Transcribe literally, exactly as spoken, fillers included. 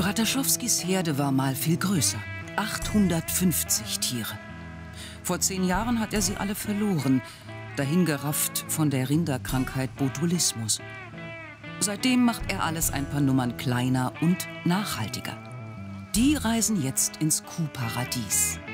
Brataschowskis Herde war mal viel größer. achthundertfünfzig Tiere. Vor zehn Jahren hat er sie alle verloren, dahingerafft von der Rinderkrankheit Botulismus. Seitdem macht er alles ein paar Nummern kleiner und nachhaltiger. Die reisen jetzt ins Kuhparadies.